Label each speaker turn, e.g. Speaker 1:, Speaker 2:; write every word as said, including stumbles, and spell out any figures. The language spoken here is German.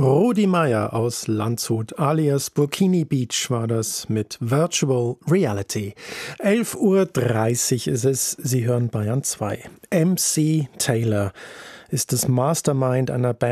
Speaker 1: Rudi Meier aus Landshut alias Burkini Beach war das mit Virtual Reality. elf Uhr dreißig ist es, Sie hören Bayern zwei. M C Taylor ist das Mastermind einer Band,